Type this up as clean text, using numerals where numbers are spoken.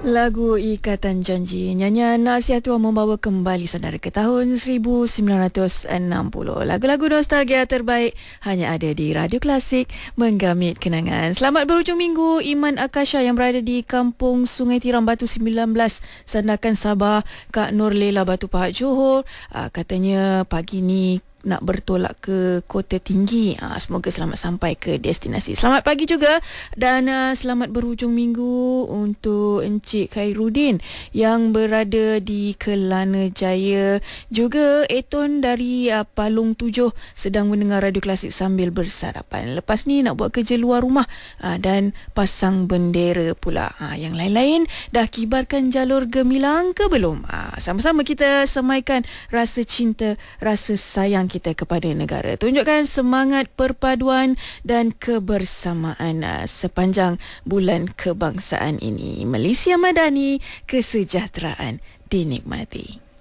Lagu Ikatan Janji, nyanyian Nasihat Tua membawa kembali saudara ke tahun 1960. Lagu-lagu nostalgia terbaik hanya ada di Radio Klasik, menggamit kenangan. Selamat berhujung minggu. Iman Akasha yang berada di Kampung Sungai Tiram Batu 19, Sandakan Sabah, Kak Nur Lela Batu Pahat Johor, katanya pagi ni nak bertolak ke Kota Tinggi. Semoga selamat sampai ke destinasi. Selamat pagi juga dan selamat berhujung minggu untuk Encik Khairuddin yang berada di Kelana Jaya. Juga Eton dari Palung 7 sedang mendengar Radio Klasik sambil bersarapan. Lepas ni nak buat kerja luar rumah dan pasang bendera pula. Yang lain-lain dah kibarkan jalur gemilang ke belum? Sama-sama kita semaikan rasa cinta, rasa sayang kita kepada negara. Tunjukkan semangat perpaduan dan kebersamaan sepanjang bulan kebangsaan ini. Malaysia Madani, kesejahteraan dinikmati.